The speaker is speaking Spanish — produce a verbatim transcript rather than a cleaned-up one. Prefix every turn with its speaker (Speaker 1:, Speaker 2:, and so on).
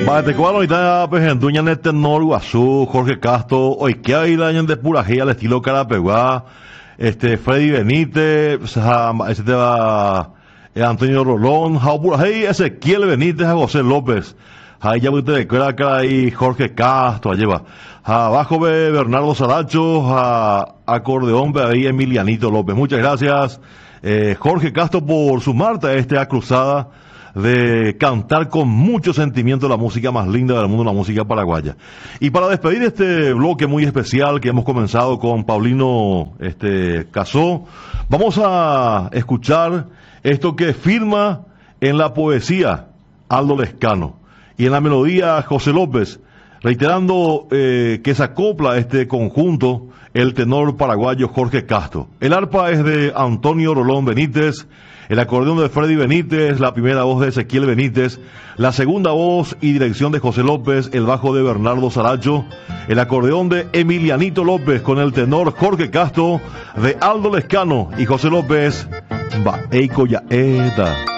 Speaker 1: Mate cuando está pejenduña en el tenor Guazú, Jorge Castro, hoy que hay daño de pura G al estilo Carapeguá, este Freddy Benítez, ese te va Antonio Rolón, Jaupuraje, Ezequiel Benítez, a José López, ahí ya usted recuerda que hay Jorge Castro, lleva abajo ve Bernardo Saracho, a acordeón ve ahí Emilianito López. Muchas gracias, eh, Jorge Castro, por sumarte a esta cruzada de cantar con mucho sentimiento la música más linda del mundo, la música paraguaya. Y para despedir este bloque muy especial que hemos comenzado con Paulino este, Casó, vamos a escuchar esto que firma en la poesía Aldo Lescano y en la melodía José López, reiterando eh, que se acopla este conjunto el tenor paraguayo Jorge Castro. El arpa es de Antonio Rolón Benítez, el acordeón de Freddy Benítez, la primera voz de Ezequiel Benítez, la segunda voz y dirección de José López, el bajo de Bernardo Saracho, el acordeón de Emilianito López con el tenor Jorge Castro, de Aldo Lescano y José López. Va, Eiko ya eta.